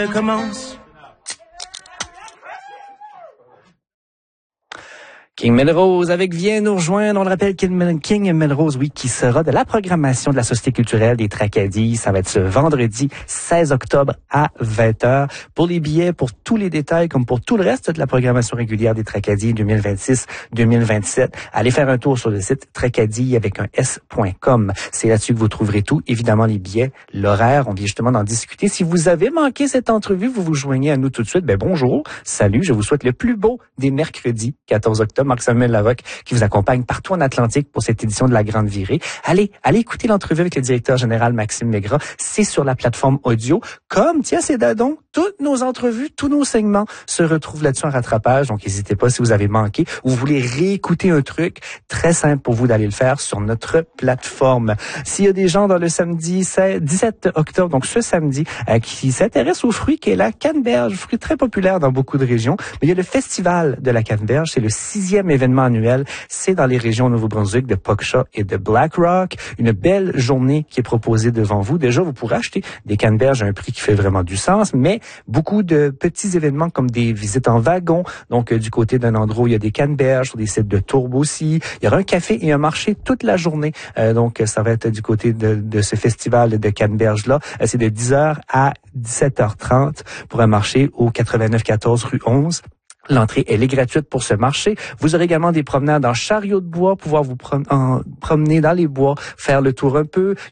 Commence. King Melrose avec Viens nous rejoindre. On le rappelle, King Melrose, oui, qui sera de la programmation de la Société culturelle des Tracadie. Ça va être ce vendredi 16 octobre à 20h. Pour les billets, pour tous les détails, comme pour tout le reste de la programmation régulière des Tracadie 2026-2027, allez faire un tour sur le site tracadie avec un s.com. C'est là-dessus que vous trouverez tout. Évidemment, les billets, l'horaire, on vient justement d'en discuter. Si vous avez manqué cette entrevue, vous vous joignez à nous tout de suite. Bonjour, salut, je vous souhaite le plus beau des mercredis 14 octobre. Marc-Samuel Larocque qui vous accompagne partout en Atlantique pour cette édition de La Grande Virée. Allez écouter l'entrevue avec le directeur général Maxime Maigrat. C'est sur la plateforme audio. Comme, tiens, c'est dadon, toutes nos entrevues, tous nos segments se retrouvent là-dessus en rattrapage. Donc, n'hésitez pas si vous avez manqué ou vous voulez réécouter un truc. Très simple pour vous d'aller le faire sur notre plateforme. S'il y a des gens dans le samedi 17 octobre, donc ce samedi, qui s'intéressent aux fruits, qui est la canneberge, fruit très populaire dans beaucoup de régions. Mais il y a le festival de la canneberge. C'est le 6e événement annuel. C'est dans les régions Nouveau-Brunswick, de Pogshawk et de Black Rock. Une belle journée qui est proposée devant vous. Déjà, vous pourrez acheter des canneberges à un prix qui fait vraiment du sens, mais beaucoup de petits événements comme des visites en wagon. Donc, du côté d'un endroit où il y a des canneberges, sur des sites de tourbe aussi. Il y aura un café et un marché toute la journée. Donc, ça va être du côté de ce festival de canneberges-là. C'est de 10h à 17h30 pour un marché au 8914 rue 11. L'entrée, elle est gratuite pour ce marché. Vous aurez également des promenades en chariot de bois, pouvoir vous promener dans les bois, faire le tour un peu.